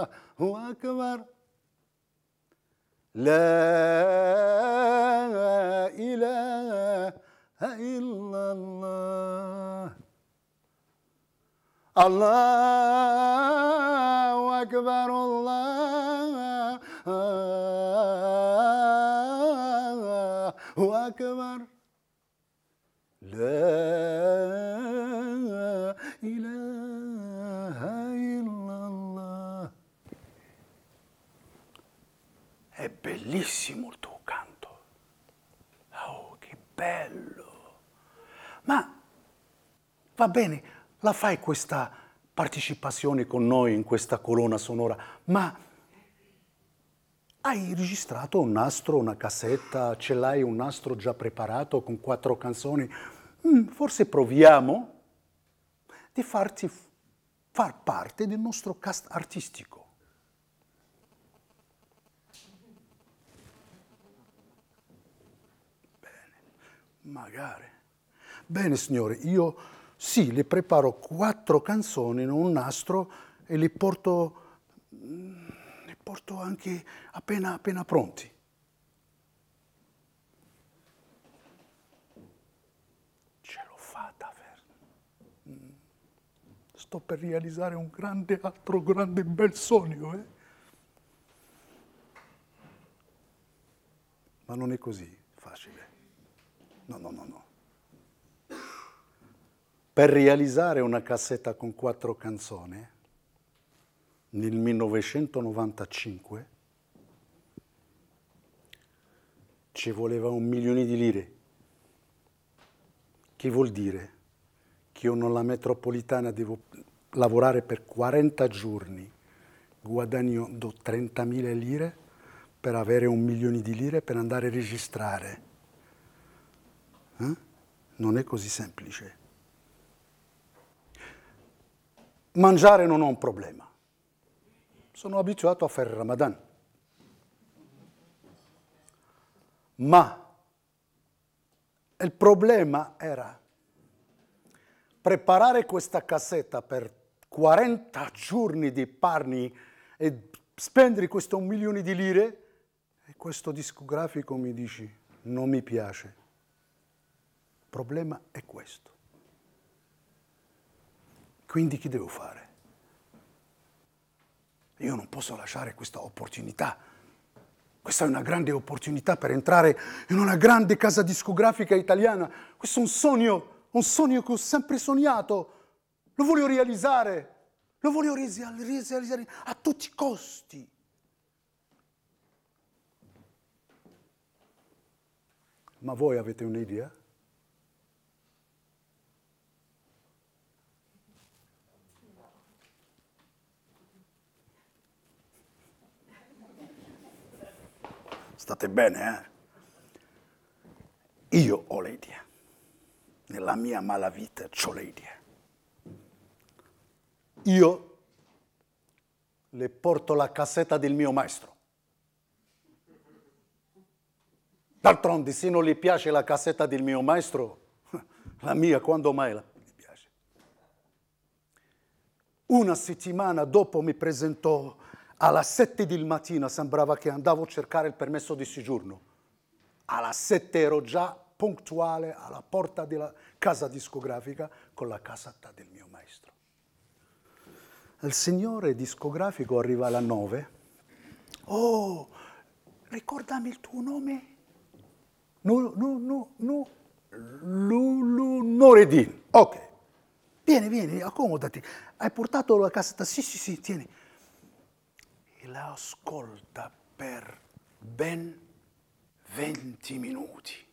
أكبر لا إله إلا الله الله أكبر الله أكبر لا إله إلا الله. È bellissimo il tuo canto. Oh, che bello! Ma va bene, la fai questa partecipazione con noi in questa colonna sonora, ma hai registrato un nastro, una cassetta, ce l'hai un nastro già preparato con 4 canzoni? Forse proviamo di farti far parte del nostro cast artistico. Bene, magari. Bene, signore, io sì, le preparo 4 canzoni in un nastro e li porto anche appena pronti. Ce l'ho fatta, vero? Sto per realizzare un altro grande bel sogno, eh? Ma non è così facile. No. Per realizzare una cassetta con 4 canzoni, nel 1995, ci voleva 1 milione di lire. Che vuol dire? Che io nella metropolitana devo lavorare per 40 giorni, guadagnando 30.000 lire per avere 1 milione di lire per andare a registrare. Non è così semplice. Mangiare non ho un problema. Sono abituato a fare il Ramadan. Ma il problema era preparare questa cassetta per 40 giorni di parni e spendere questo 1 milione di lire e questo discografico mi dice non mi piace. Il problema è questo. Quindi che devo fare? Io non posso lasciare questa opportunità. Questa è una grande opportunità per entrare in una grande casa discografica italiana. Questo è un sogno che ho sempre sognato. Lo voglio realizzare a tutti i costi. Ma voi avete un'idea? State bene, eh? Io ho l'idea. Nella mia malavita ho l'idea. Io le porto la cassetta del mio maestro. D'altronde, se non le piace la cassetta del mio maestro, la mia quando mai mi piace. Una settimana dopo mi presentò alla 7 del mattino, sembrava che andavo a cercare il permesso di soggiorno. Alla 7 ero già puntuale alla porta della casa discografica con la cassetta del mio maestro. Il signore discografico arriva alla 9. Oh, ricordami il tuo nome? Nureddin. Ok. Vieni, accomodati. Hai portato la cassetta? Sì, tieni. E la ascolta per ben 20 minuti.